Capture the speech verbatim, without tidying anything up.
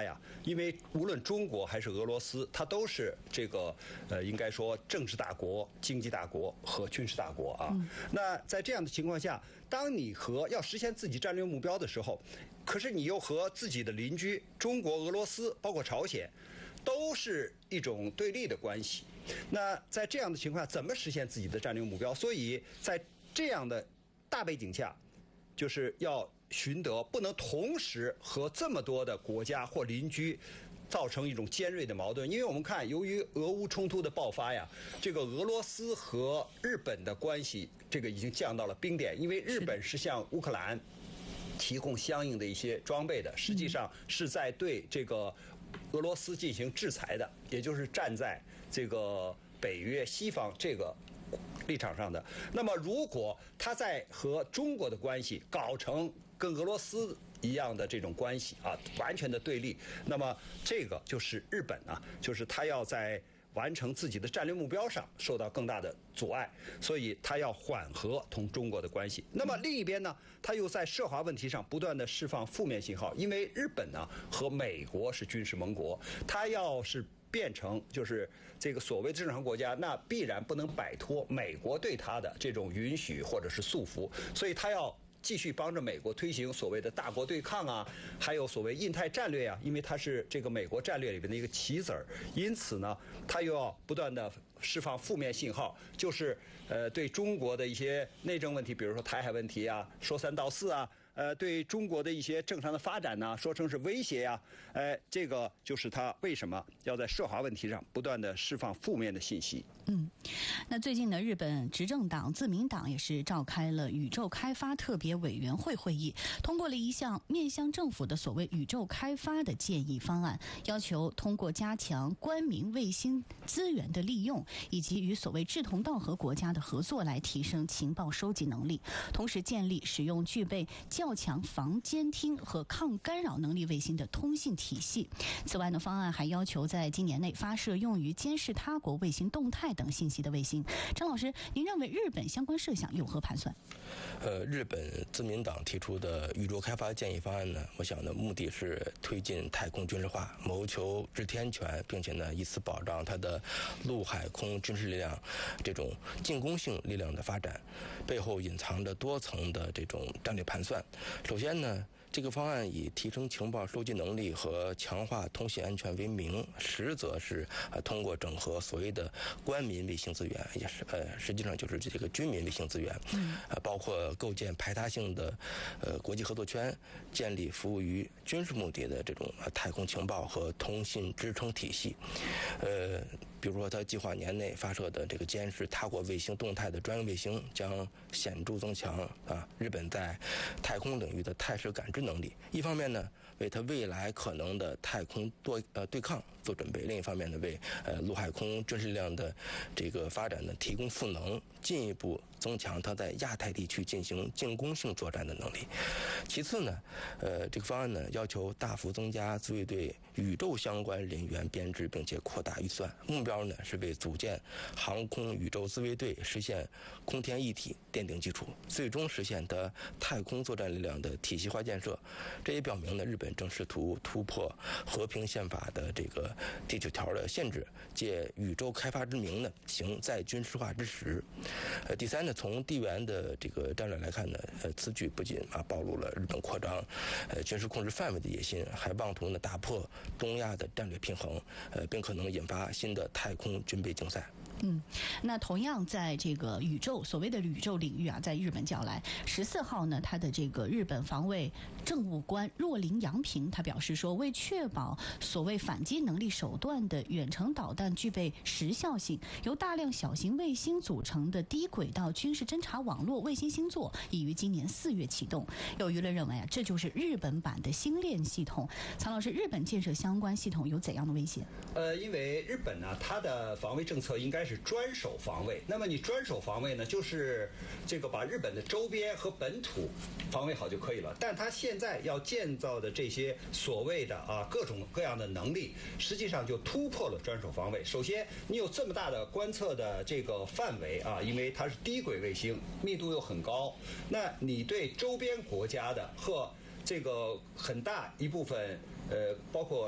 家呀，因为无论中国还是俄罗斯，它都是这个呃，应该说政治大国、经济大国和军事大国啊。嗯、那在这样的情况下，当你和要实现自己战略目标的时候，可是你又和自己的邻居中国、俄罗斯，包括朝鲜，都是一种对立的关系。那在这样的情况下，怎么实现自己的战略目标？所以在这样的大背景下，就是要寻得不能同时和这么多的国家或邻居造成一种尖锐的矛盾。因为我们看，由于俄乌冲突的爆发呀，这个俄罗斯和日本的关系这个已经降到了冰点，因为日本是向乌克兰提供相应的一些装备的，实际上是在对这个俄罗斯进行制裁的，也就是站在这个北约西方这个立场上的。那么如果他在和中国的关系搞成跟俄罗斯一样的这种关系啊，完全的对立，那么这个就是日本啊，就是他要在完成自己的战略目标上受到更大的阻碍，所以他要缓和同中国的关系。那么另一边呢，他又在涉华问题上不断的释放负面信号，因为日本呢和美国是军事盟国，他要是变成就是这个所谓的正常国家，那必然不能摆脱美国对他的这种允许或者是束缚，所以他要继续帮着美国推行所谓的大国对抗啊，还有所谓印太战略啊，因为它是这个美国战略里边的一个棋子儿，因此呢，他又要不断的释放负面信号，就是呃对中国的一些内政问题，比如说台海问题啊，说三道四啊。呃，对中国的一些正常的发展呢，说成是威胁呀、啊，呃，这个就是他为什么要在涉华问题上不断的释放负面的信息。 嗯，那最近呢，日本执政党自民党也是召开了宇宙开发特别委员会会议，通过了一项面向政府的所谓宇宙开发的建议方案，要求通过加强官民卫星资源的利用，以及与所谓志同道合国家的合作，来提升情报收集能力，同时建立使用具备较强防监听和抗干扰能力卫星的通信体系。此外呢，方案还要求在今年内发射用于监视他国卫星动态等信息的卫星。张老师，您认为日本相关设想有何盘算？ 呃，日本自民党提出的宇宙开发建议方案呢，我想呢，目的是推进太空军事化，谋求制天权，并且呢，以此保障它的陆海空军事力量这种进攻性力量的发展，背后隐藏着多层的这种战略盘算。首先呢，这个方案以提升情报收集能力和强化通信安全为名，实则是呃通过整合所谓的官民卫星资源，也是呃实际上就是这个军民卫星资源，呃包括构建排他性的呃国际合作圈，建立服务于军事目的的这种太空情报和通信支撑体系，呃。比如说，他计划年内发射的这个监视他国卫星动态的专用卫星，将显著增强啊日本在太空领域的态势感知能力。一方面呢，为他未来可能的太空对呃对抗做准备；另一方面呢，为呃陆海空军事力量的这个发展呢提供赋能，进一步增强他在亚太地区进行进攻性作战的能力。其次呢，呃，这个方案呢要求大幅增加自卫队宇宙相关人员编制，并且扩大预算，目标呢是为组建航空宇宙自卫队实现空天一体奠定基础，最终实现的太空作战力量的体系化建设。这也表明呢，日本正试图突破和平宪法的这个第九条的限制，借宇宙开发之名呢，行再军事化之实。呃，第三呢，从地缘的这个战略来看呢，呃，此举不仅啊暴露了日本扩张呃军事控制范围的野心，还妄图呢打破东亚的战略平衡，呃，并可能引发新的太空军备竞赛。 嗯，那同样在这个宇宙所谓的宇宙领域啊，在日本叫来十四号呢，他的这个日本防卫政务官若林洋平他表示说，为确保所谓反击能力手段的远程导弹具备时效性，由大量小型卫星组成的低轨道军事侦察网络卫星星座已于今年四月启动。有舆论认为啊，这就是日本版的星链系统。曹老师，日本建设相关系统有怎样的威胁？ 呃，因为日本呢，它的防卫政策应该是专守防卫。那么你专守防卫呢，就是这个把日本的周边和本土防卫好就可以了。但它现在要建造的这些所谓的啊各种各样的能力，实际上就突破了专守防卫。首先，你有这么大的观测的这个范围啊，因为它是低轨卫星，密度又很高，那你对周边国家的和这个很大一部分呃，包括